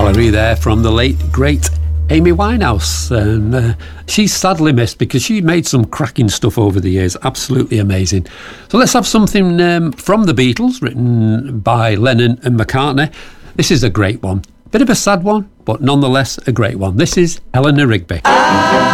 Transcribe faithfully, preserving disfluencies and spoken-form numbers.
Valerie there from the late, great Amy Winehouse. And uh, she's sadly missed because she made some cracking stuff over the years. Absolutely amazing. So let's have something um, from the Beatles, written by Lennon and McCartney. This is a great one. Bit of a sad one, but nonetheless a great one. This is Eleanor Rigby.